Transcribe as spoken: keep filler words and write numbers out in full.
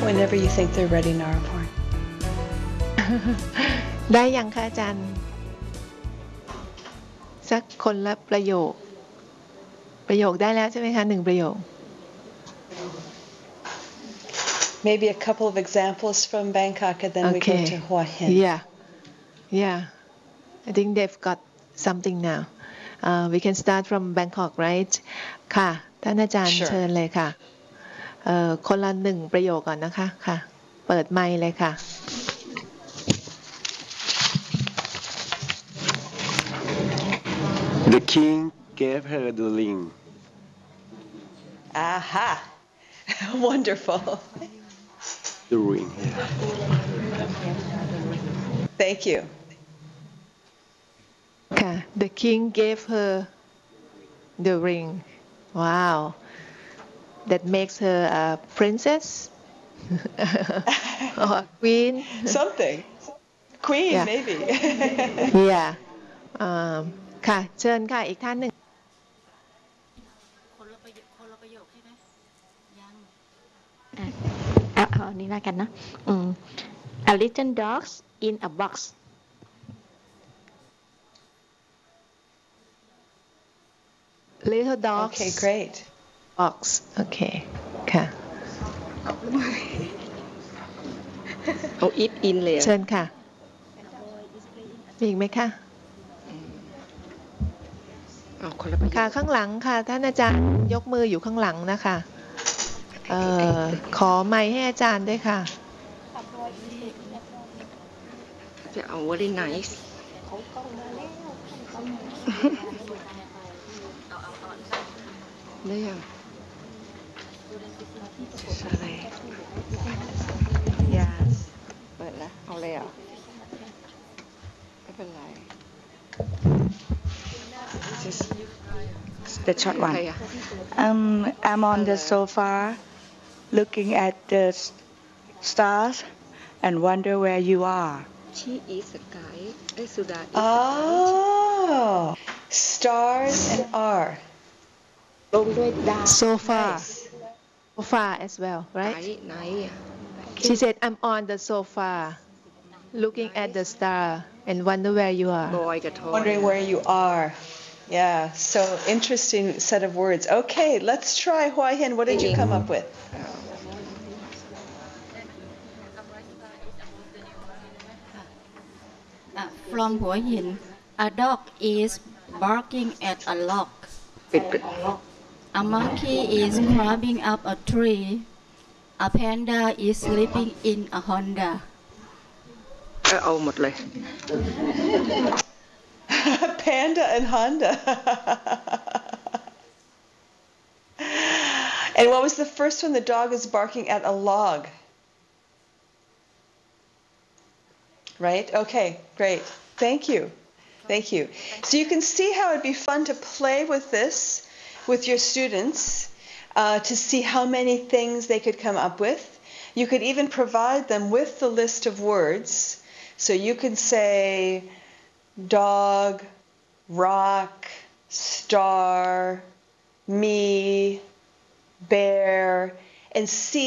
Whenever you think they're ready, Naraporn. ได้ยังคะอาจารย์สักคนละประโยคประโยคได้แล้วใช่ไหมคะหนึ่งประโยค Maybe a couple of examples from Bangkok, and then okay. we go to Hua Hin. Yeah, yeah. I think they've got something now. Uh, we can start from Bangkok, right? ค่ะท่านอาจารย์ Sure. เชิญเลยค่ะเอ่อคนละหนึ่งประโยคก่อนนะคะค่ะเปิดไมค์เลยค่ะ The king gave her the ring. Aha! Wonderful. The ring, yeah. Thank you. ค่ะ The king gave her the ring. Wow. That makes her a princess or a queen. Something. Queen, Yeah. maybe. Yeah. Um, ค่ะเชิญค่ะอีกท่านหนึ่งคนละประโยคคนละประโยคใช่ไหมยังอ่ะเอาเอาอันนี้ละกันนะอืม A little dogs in a box Little dogs Okay, great. box โอเคค่ะเอา it in เลยเชิญค่ะมีอีกไหมคะเอาคนละประโยคค่ะข้างหลังค่ะท่านอาจารย์ยกมืออยู่ข้างหลังนะคะเอ่อขอไมค์ให้อาจารย์ด้วยค่ะจะเอา very nice ได้ยังอะไร Yes. เปิดแล้วเอาเลยอ่ะไม่เป็นไร Just the short ใคร one. อ่ะ Um, I'm on the sofa looking at the s- stars and wonder where you are. She is a guy ไอ้สุดา is Oh, stars and R. ลงด้วยดาว so far Nice. so far as well ไหน right ไหน she said I'm on the sofa looking at the star and wonder where you are บอยกับทอย Wondering where you are. Yeah, so interesting set of words. Okay, let's try Hua Hin. What did you come up with? Uh, from Hua Hin, a dog is barking at a log. ปิดปิด A monkey is climbing up a tree. A panda is sleeping in a Honda. เออเอาหมดเลย Panda and Honda. And what was the first one? The dog is barking at a log. Right? Okay, great. Thank you. Thank you. So you can see how it'd be fun to play with this with your students uh, to see how many things they could come up with. You could even provide them with the list of words. So you could say dog, rock, star, me, bear, and see